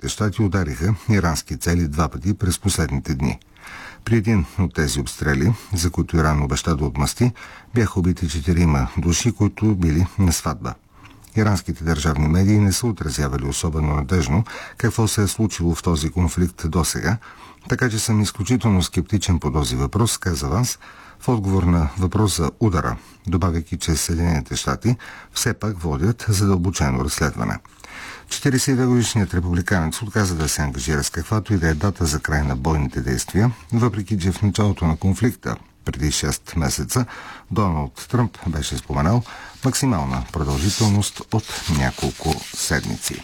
Съединените щати удариха ирански цели 2 пъти през последните дни. При един от тези обстрели, за които Иран обеща да отмъсти, бяха убити 4 души, които били на сватба. Иранските държавни медии не са отразявали особено надежно какво се е случило в този конфликт досега, така че съм изключително скептичен по този въпрос, каза Ванс, в отговор на въпрос за удара, добавяйки, че Съединените щати все пак водят задълбочено разследване. 42-годишният републиканец отказа да се ангажира с каквато и да е дата за край на бойните действия, въпреки че в началото на конфликта, преди 6 месеца, Доналд Тръмп беше споменал максимална продължителност от няколко седмици.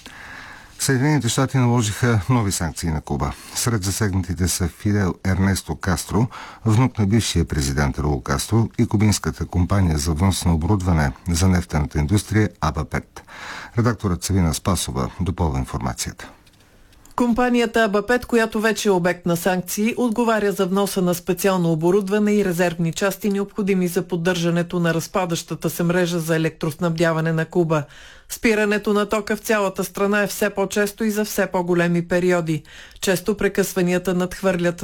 Съединените щати наложиха нови санкции на Куба. Сред засегнатите са Фидел Ернесто Кастро, внук на бившия президент Раул Кастро, и кубинската компания за внос на оборудване за нефтената индустрия АБА-5. Редакторът Савина Спасова допълва информацията. Компанията АБА-5, която вече е обект на санкции, отговаря за вноса на специално оборудване и резервни части, необходими за поддържането на разпадащата се мрежа за електроснабдяване на Куба. Спирането на тока в цялата страна е все по-често и за все по-големи периоди. Често прекъсванията надхвърлят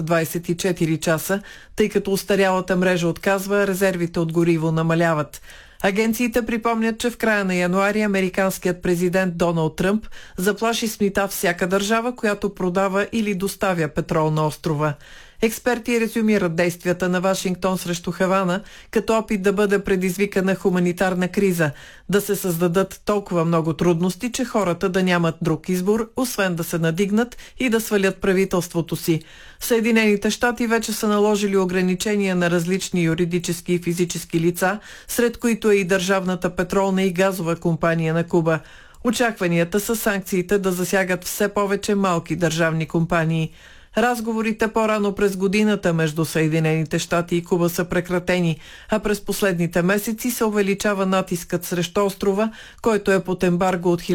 24 часа, тъй като устарялата мрежа отказва, а резервите от гориво намаляват. Агенциите припомнят, че в края на януари американският президент Доналд Тръмп заплаши с мита всяка държава, която продава или доставя петрол на острова. Експерти резюмират действията на Вашингтон срещу Хавана като опит да бъде предизвикана хуманитарна криза, да се създадат толкова много трудности, че хората да нямат друг избор, освен да се надигнат и да свалят правителството си. Съединените щати вече са наложили ограничения на различни юридически и физически лица, сред които е и Държавната петролна и газова компания на Куба. Очакванията са санкциите да засягат все повече малки държавни компании. Разговорите по-рано през годината между Съединените щати и Куба са прекратени, а през последните месеци се увеличава натискът срещу острова, който е под ембарго от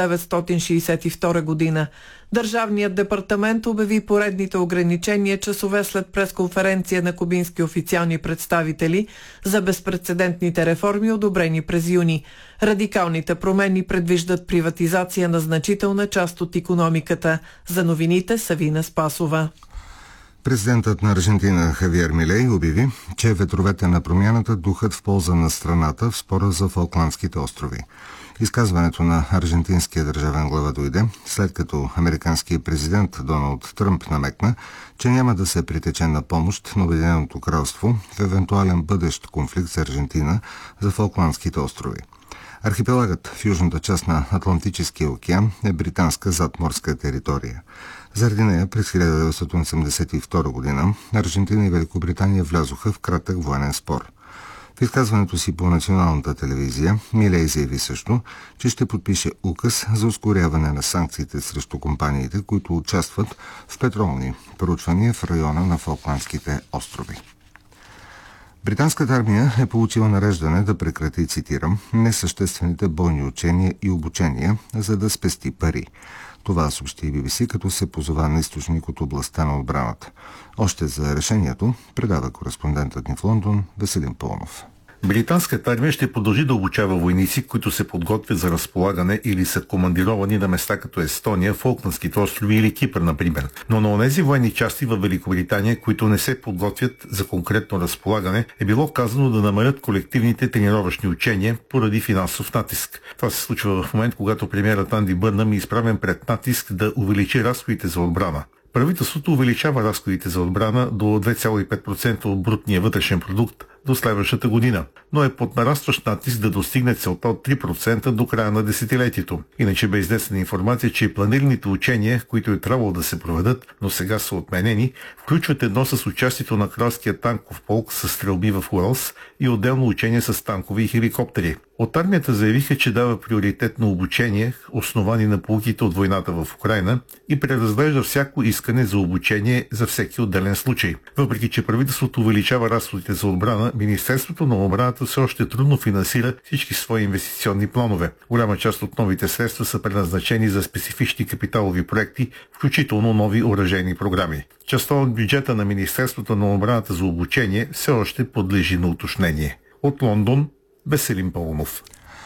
1962 година. Държавният департамент обяви поредните ограничения часове след пресконференция на кубински официални представители за безпрецедентните реформи, одобрени през юни. Радикалните промени предвиждат приватизация на значителна част от икономиката. За новините Савина Спасова. Президентът на Аржентина Хавиер Милей обяви, че ветровете на промяната духат в полза на страната в спора за Фолкландските острови. Изказването на аржентинския държавен глава дойде, след като американският президент Доналд Тръмп намекна, че няма да се притече на помощ на Обединеното кралство в евентуален бъдещ конфликт с Аржентина за Фолкландските острови. Архипелагът в южната част на Атлантическия океан е британска задморска територия. Заради нея през 1982 година Аржентина и Великобритания влязоха в кратък военен спор. В изказването си по националната телевизия Милей заяви също, че ще подпише указ за ускоряване на санкциите срещу компаниите, които участват в петролни проучвания в района на Фолкландските острови. Британската армия е получила нареждане да прекрати, цитирам, несъществените бойни учения и обучения, за да спести пари. Това съобщи BBC, като се позова на източник от областта на отбраната. Още за решението предава кореспондентът ни в Лондон Веселин Пълнов. Британската армия ще продължи да обучава войници, които се подготвят за разполагане или са командировани на места като Естония, Фолкландските острови или Кипър, например. Но на онези военни части в Великобритания, които не се подготвят за конкретно разполагане, е било казано да намалят колективните тренировъчни учения поради финансов натиск. Това се случва в момент, когато премиерът Анди Бърнъм е изправен пред натиск да увеличи разходите за отбрана. Правителството увеличава разходите за отбрана до 2,5% от брутния вътрешен продукт до следващата година, но е под нарастващ натиск да достигне целта от 3% до края на десетилетието. Иначе бе изнесена информация, че планираните учения, които е трябвало да се проведат, но сега са отменени, включват едно с участието на кралския танков полк с стрелби в Уелс и отделно учение с танкове и хеликоптери. От армията заявиха, че дава приоритет на обучение, основани на поуките от войната в Украйна, и преразглежда всяко искане за обучение за всеки отделен случай. Въпреки че правителството увеличава разходите за отбрана, Министерството на отбраната все още трудно финансира всички свои инвестиционни планове. Голяма част от новите средства са предназначени за специфични капиталови проекти, включително нови оръжейни програми. Частта от бюджета на Министерството на отбраната за обучение все още подлежи на уточнение. От Лондон Веселин Пълнов.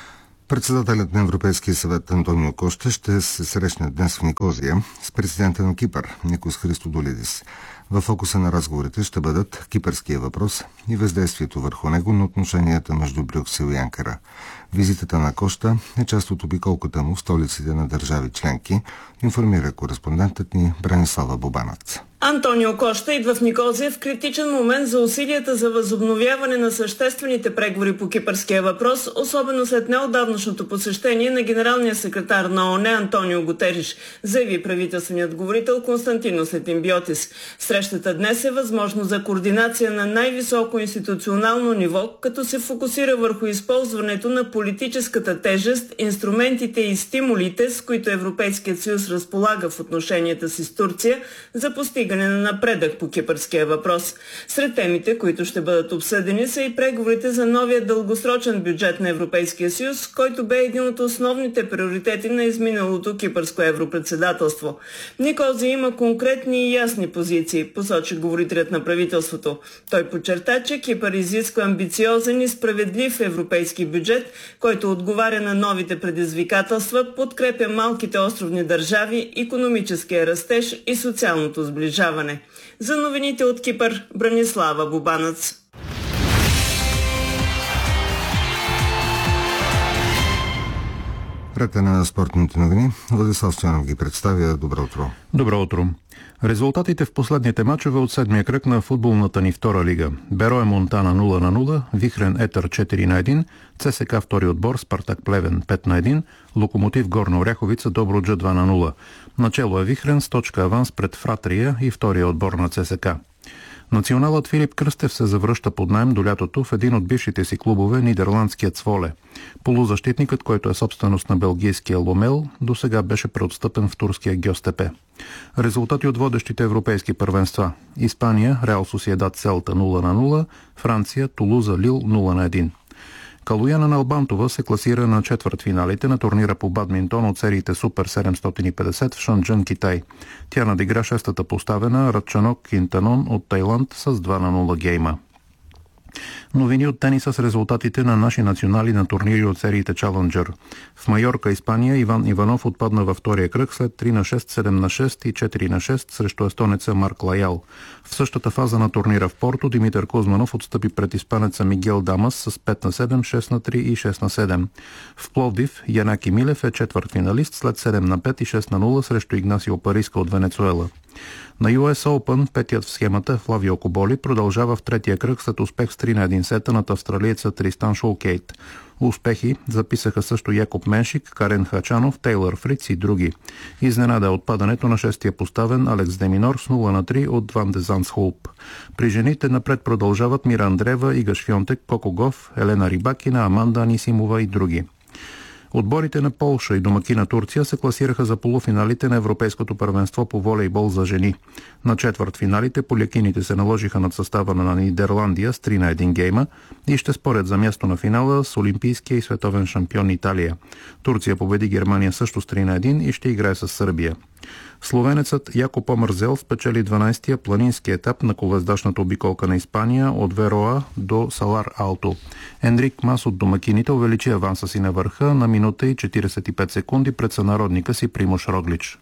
Председателят на Европейския съвет Антонио Кошта ще се срещне днес в Никозия с президента на Кипър Никос Христодолидис. В фокуса на разговорите ще бъдат кипърския въпрос и въздействието върху него на отношенията между Брюксел и Анкара. Визитата на Кошта е част от обиколката му в столиците на държави членки, информира кореспондентът ни Бранислава Бобанац. Антонио Кошта идва в Никозия в критичен момент за усилията за възобновяване на съществените преговори по кипърския въпрос, особено след неотдавнашното посещение на генералния секретар на ООН Антонио Гутериш, заяви правителственият говорител Константинос Етимбиотис. Срещата днес е възможно за координация на най-високо институционално ниво, като се фокусира върху използването на политическата тежест, инструментите и стимулите, с които Европейският съюз разполага в отношенията си с Турция за постигане на напредък по кипърския въпрос. Сред темите, които ще бъдат обсъдени, са и преговорите за новия дългосрочен бюджет на Европейския съюз, който бе един от основните приоритети на изминалото кипърско европредседателство. Никозия има конкретни и ясни позиции, посочи говорителят на правителството. Той подчерта, че Кипър изисква амбициозен и справедлив европейски бюджет, който отговаря на новите предизвикателства, подкрепя малките островни държави, икономическия растеж и социалното сближаване. За новините от Кипър, Бранислава Бобанац. Ред на спортните новини. Владислав Стоянов ги представя. Добро утро. Добро утро. Резултатите в последните мачове от седмия кръг на футболната ни втора лига. Берое Монтана 0-0, Вихрен Етър 4-1, ЦСКА втори отбор, Спартак Плевен 5-1, Локомотив Горна Оряховица Добруджа 2-0. Начело е Вихрен с точка аванс пред Фратрия и втория отбор на ЦСКА. Националът Филип Кръстев се завръща под наем до лятото в един от бившите си клубове, нидерландският Своле. Полузащитникът, който е собственост на белгийския Ломел, досега беше преотстъпен в турския Гьостепе. Резултати от водещите европейски първенства. Испания, Реал Сосиедад Селта 0-0, Франция, Тулуза Лил 0-1. Калояна Налбантова се класира на четвъртфиналите на турнира по бадминтон от сериите Супер 750 в Шанджън, Китай. Тя надигра шестата поставена Радчанок Кинтанон от Тайланд с 2-0 гейма. Новини от тениса с резултатите на наши национали на турнири от сериите Чаленджър. В Майорка, Испания, Иван Иванов отпадна във втория кръг след 3-6, 7-6 и 4-6 срещу естонеца Марк Лаял. В същата фаза на турнира в Порто Димитър Кузманов отстъпи пред испанеца Мигел Дамас с 5-7, 6-3 и 6-7. В Пловдив Янаки Милев е четвъртфиналист след 7-5 и 6-0 срещу Игнасио Париска от Венецуела. На US Open петият в схемата Флавио Коболи продължава в третия кръг след успех с 3-1 сета над австралиеца Тристан Шулкейт. Успехи записаха също Якоб Меншик, Карен Хачанов, Тейлър Фриц и други. Изненада е отпадането на шестия поставен Алекс Деминор с 0-3 от Ван де Зандсхолп. При жените напред продължават Мира Андреева, Ига Швионтек, Коко Гоф, Елена Рибакина, Аманда Анисимова и други. Отборите на Полша и домакина Турция се класираха за полуфиналите на Европейското първенство по волейбол за жени. На четвъртфиналите полякините се наложиха над състава на Нидерландия с 3-1 гейма и ще спорят за място на финала с олимпийския и световен шампион Италия. Турция победи Германия също с 3-1 и ще играе с Сърбия. Словенецът Яко Помързел спечели 12-тия планински етап на колездачната обиколка на Испания от Вероа до Салар Алто. Енрик Мас от домакините увеличи аванса си на върха на минута и 45 секунди пред сънародника си Примош Роглич.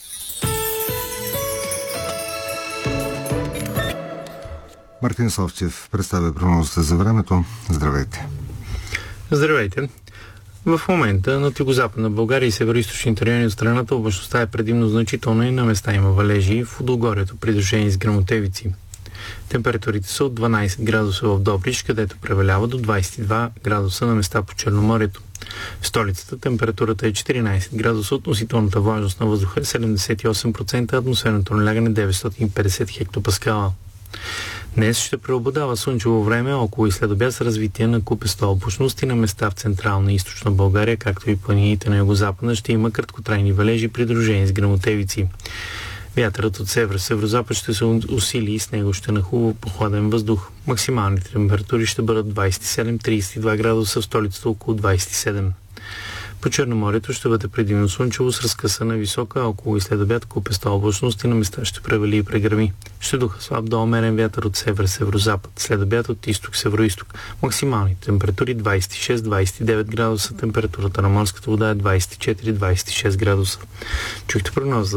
Мартин Совчев представя прогнозата за времето. Здравейте! Здравейте! В момента над югозападна България и североизточните райони от страната облачността е предимно значителна и на места има валежи в Удогорието, придружени с гръмотевици. Температурите са от 12 градуса в Добрич, където превалява до 22 градуса на места по Черноморието. В столицата температурата е 14 градуса, относителната влажност на въздуха е 78%, атмосферното налягане 950 хектопаскала. Днес ще преобладава слънчево време около и след обяд с развитие на купеста облачност и на места в централна и източна България, както и планините на югозападна ще има краткотрайни валежи, придружени с гръмотевици. Вятърът от север-северозапад ще се усили и с него ще нахлува прохладен въздух. Максималните температури ще бъдат 27-32 градуса, в столицата около 27. По Черноморието ще бъде предимно слънчево с разкъсана висока, около и след обяд купеста облачност и на места ще превали и преграми. Ще духа слаб до умерен вятър от север-северозапад, след обяд от изток-североизток. Максималните температури 26-29 градуса, температурата на морската вода е 24-26 градуса. Чухте прогноза